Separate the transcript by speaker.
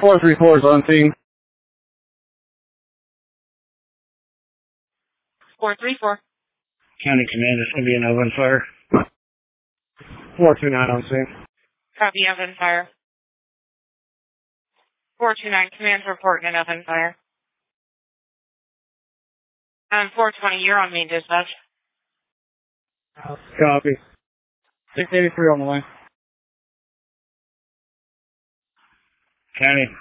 Speaker 1: 434 is on scene.
Speaker 2: 434.
Speaker 3: County Command, it's going to be an open fire.
Speaker 1: 429 on scene.
Speaker 2: Copy, open fire. 429, command reporting an open fire. 420, you're on main dispatch.
Speaker 1: Copy. 683 on the line.
Speaker 3: County,